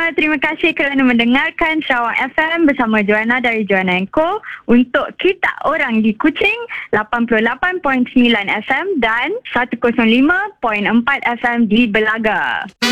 semua, terima kasih kerana mendengarkan Sarawak FM bersama Joanna dari Joanna & Co. Untuk kita orang di Kuching 88.9 FM dan 105.4 FM di Belaga.